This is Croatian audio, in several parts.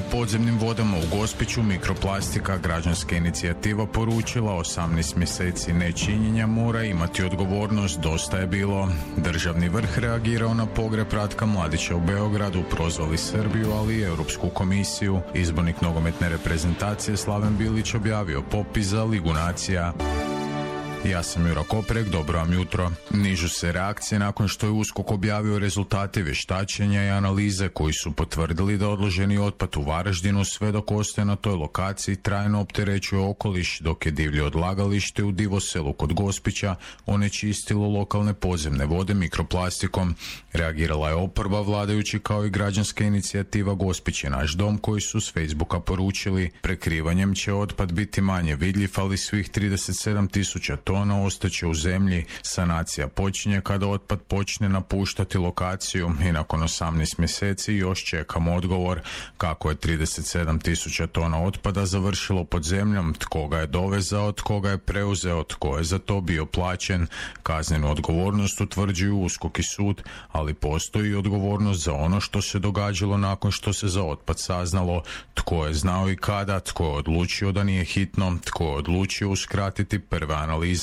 podzemnim vodama u Gospiću mikroplastika, građanska inicijativa poručila 18 mjeseci nečinjenja mora imati odgovornost, dosta je bilo. Državni vrh reagirao na pogreb Ratka Mladića u Beogradu, prozvali Srbiju, ali i Europsku komisiju. Izbornik nogometne reprezentacije Slaven Bilić objavio popis za Ligu nacija. Ja sam Jura Koprek, dobro vam jutro. Nižu se reakcije nakon što je USKOK objavio rezultate vještačenja i analize koji su potvrdili da odloženi otpad u Varaždinu sve dok ostaje na toj lokaciji trajno opterećuje okoliš, dok je divlje odlagalište u Divoselu kod Gospića onečistilo lokalne podzemne vode mikroplastikom. Reagirala je oporba, vladajući kao i građanska inicijativa Gospić je naš dom, koji su s Facebooka poručili: prekrivanjem će otpad biti manje vidljiv, ali svih 37.000 tona ostaće u zemlji. Sanacija počinje kada otpad počne napuštati lokaciju i nakon 18 mjeseci još čekamo odgovor kako je 37.000 tona otpada završilo pod zemljom, tko ga je dovezao, tko ga je preuzeo, tko je za to bio plaćen. Kaznenu odgovornost utvrđuju USKOK i sud, ali postoji odgovornost za ono što se događalo nakon što se za otpad saznalo. Tko je znao i kada, tko je odlučio da nije hitno, tko je odlučio uskratiti prve analize.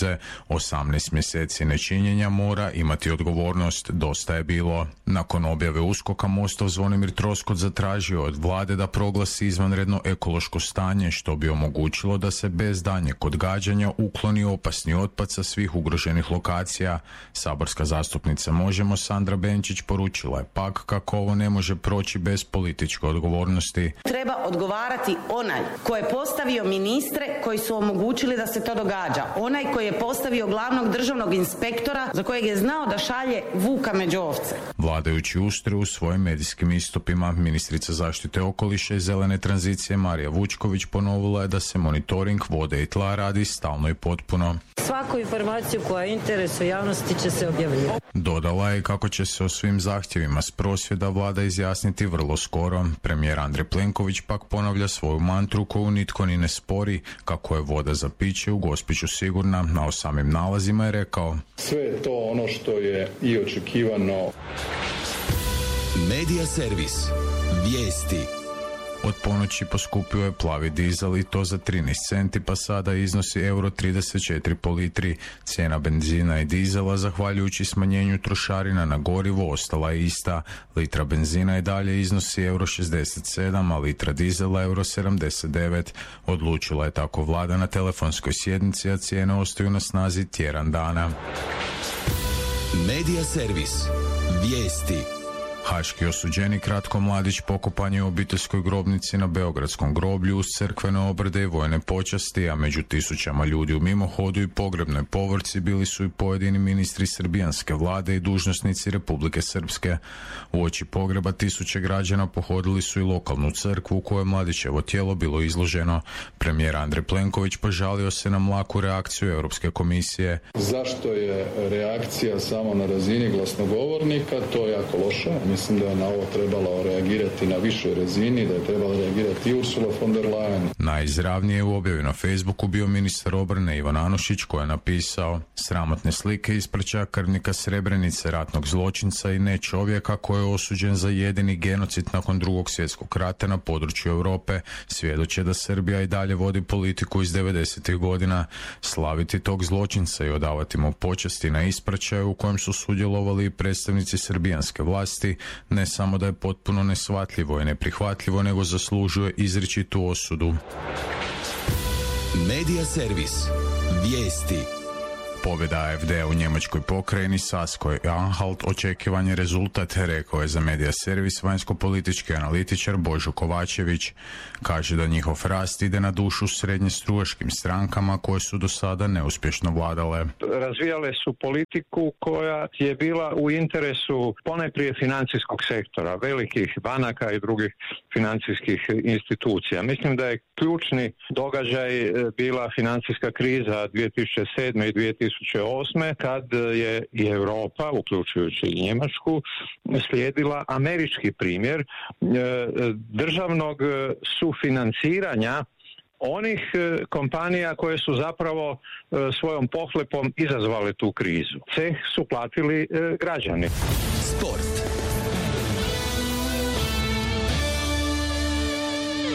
18 mjeseci nečinjenja mora imati odgovornost, dosta je bilo. Nakon objave USKOK-a Mostov Zvonimir Troskot zatražio od vlade da proglasi izvanredno ekološko stanje, što bi omogućilo da se bez daljnjeg odgađanja ukloni opasni otpad sa svih ugroženih lokacija. Saborska zastupnica Možemo Sandra Benčić poručila je pak kako ovo ne može proći bez političke odgovornosti. Treba odgovarati onaj ko je postavio ministre koji su omogućili da se to događa, onaj koji je postavio glavnog državnog inspektora za kojeg je znao da šalje vuka među ovce. Vladajući ustraju u svojim medijskim istupima. Ministrica zaštite okoliša i zelene tranzicije Marija Vučković ponovila je da se monitoring vode i tla radi stalno i potpuno. Svaku informaciju koja je interesu javnosti će se objavljivati. Dodala je kako će se o svim zahtjevima s prosvjeda vlada izjasniti vrlo skoro. Premijer Andrej Plenković pak ponavlja svoju mantru koju nitko ni ne spori, kako je voda za piće u Gospiću sigurna, a o samim nalazima je rekao: sve je to ono što je i očekivano. Medija servis. Vijesti. Od ponoći poskupio je plavi dizel i to za 13 centi, pa sada iznosi euro 34 po litri. Cijena benzina i dizela, zahvaljujući smanjenju trošarina na gorivo, ostala je ista. Litra benzina i dalje iznosi euro 67, a litra dizela euro 79. Odlučila je tako vlada na telefonskoj sjednici, a cijene ostaju na snazi tjedan dana. Medija servis. Vijesti. Haški osuđenik Ratko Mladić pokopan je u obiteljskoj grobnici na Beogradskom groblju uz crkvene obrede i vojne počasti, a među tisućama ljudi u mimohodu i pogrebnoj povorci bili su i pojedini ministri srbijanske vlade i dužnosnici Republike Srpske. Uoči pogreba tisuće građana pohodili su i lokalnu crkvu u kojoj Mladićevo tijelo bilo izloženo. Premijer Andrej Plenković požalio se na mlaku reakciju Europske komisije. Zašto je reakcija samo na razini glasnogovornika? To je jako loše. Mislim da je na ovo trebalo reagirati na višoj razini, da je trebalo reagirati i Ursula von der Leyen. Najizravnije u objavi na Facebooku bio ministar obrane Ivan Anušić, koji je napisao: sramotne slike ispraća krvnika Srebrenice, ratnog zločinca i ne čovjeka koji je osuđen za jedini genocid nakon Drugog svjetskog rata na području Europe, svjedoče da Srbija i dalje vodi politiku iz 90. godina. Slaviti tog zločinca i odavati mu počasti na ispraćaju u kojem su sudjelovali i predstavnici srbijanske vlasti ne samo da je potpuno neshvatljivo i neprihvatljivo, nego zaslužuje izričitu osudu. Medija servis. Vijesti. Pobjeda AfD-a u njemačkoj pokrajini Saskoj-Anhalt očekivan je rezultat, rekao je za Medija servis vanjsko-politički analitičar Božo Kovačević. Kaže da njihov rast ide na dušu srednjestrujačkim strankama koje su do sada neuspješno vladale. Razvijale su politiku koja je bila u interesu ponajprije financijskog sektora, velikih banaka i drugih financijskih institucija. Mislim da je ključni događaj bila financijska kriza 2007. i 2008. kad je i Europa, uključujući i Njemačku, slijedila američki primjer državnog sufinanciranja onih kompanija koje su zapravo svojom pohlepom izazvale tu krizu. Ceh su platili građani. Sport.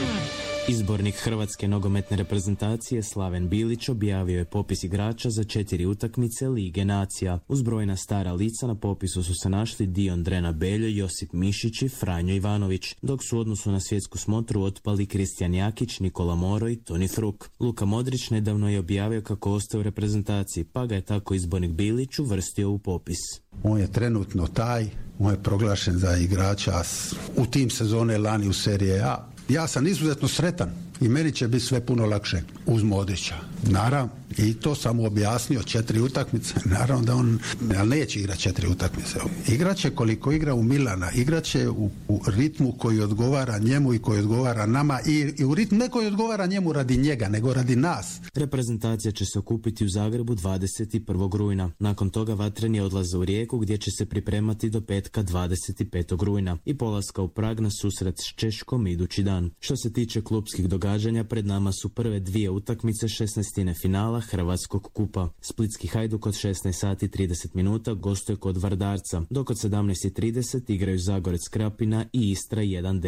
Izbornik Hrvatske nogometne reprezentacije Slaven Bilić objavio je popis igrača za 4 utakmice Lige nacija. Uz brojna stara lica na popisu su se našli Dion Drena Beljo, Josip Mišić i Franjo Ivanović, dok su u odnosu na svjetsku smotru otpali Kristijan Jakić, Nikola Moro i Toni Fruk. Luka Modrić nedavno je objavio kako ostaje u reprezentaciji, pa ga je tako izbornik Bilić uvrstio u popis. On je trenutno on je proglašen za igrača u tim sezone lani u Serije A. Ja sam izuzetno sretan i meni će biti sve puno lakše uz Modrića. Naravno, i to sam mu objasnio, 4 utakmice, naravno da on neće igrati 4 utakmice. Igraće koliko igra u Milana, igraće u ritmu koji odgovara njemu i koji odgovara nama i u ritmu ne koji odgovara njemu radi njega, nego radi nas. Reprezentacija će se okupiti u Zagrebu 21. rujna. Nakon toga vatreni odlaze u Rijeku gdje će se pripremati do petka 25. rujna i polaska u Prag na susret s Češkom idući dan. Što se tiče klupskih događanja, pred nama su prve 2 utakmice 16. finala Hrvatskog kupa. Splitski Hajduk od 16 sati 30 minuta gostuje kod Vardarca, dok od 17:30 igraju Zagorec Krapina i Istra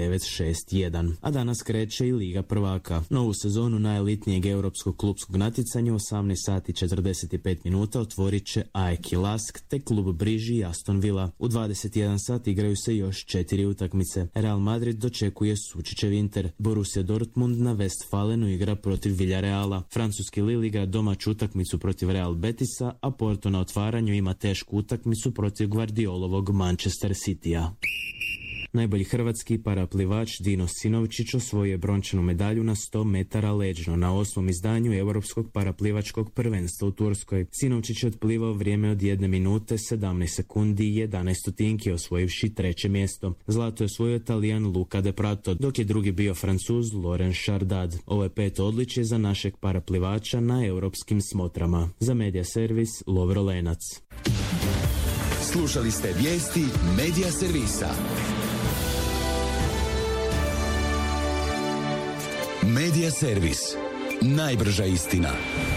1961. A danas kreće i Liga prvaka. Novu sezonu najelitnijeg europskog klupskog natjecanja u 18 sati 45 minuta otvorit će AEK Lask te klub Briži i Aston Villa. U 21 sat igraju se još 4 utakmice. Real Madrid dočekuje Sučićev Inter. Borussia Dortmund na Westfalenu igra protiv Villareala. Francuski Lille igra domaću utakmicu protiv Real Betisa, a Porto na otvaranju ima tešku utakmicu protiv Guardiolovog Manchester Citya. Najbolji hrvatski paraplivač Dino Sinovčić osvojio je brončanu medalju na 100 metara leđno na 8. izdanju Europskog paraplivačkog prvenstva u Turskoj. Sinovčić je otplivao vrijeme od 1 minute 17 sekundi i 11 stotinki, osvojivši 3. mjesto. Zlato je osvojio Talijan Luca De Prato, dok je drugi bio Francuz Laurent Chardad. Ovo je 5. odličje za našeg paraplivača na europskim smotrama. Za Media Servis Lovro Lenac. Slušali ste vijesti Media Servisa. Media Servis. Najbrža istina.